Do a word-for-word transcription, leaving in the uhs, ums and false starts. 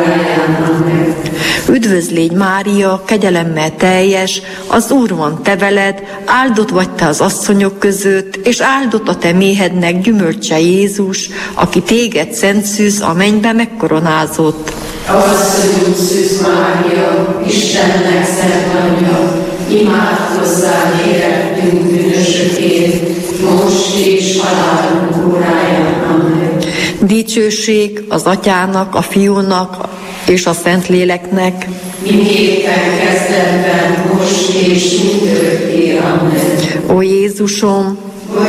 Üdvözlégy Mária, kegyelemmel teljes, az Úr van te veled, áldott vagy te az asszonyok között, és áldott a te méhednek gyümölcse Jézus, aki téged szent szűz a mennybe megkoronázott. Asszonyunk Szűz Mária, Istennek szent anyja, imádkozzál érettünk bűnösökért, most és halálunk óráján. Amen. Dicsőség az Atyának, a Fiúnak és a Szentléleknek, mindképpen kezdetben, most és mindörökké. Amen. Ó Jézusom,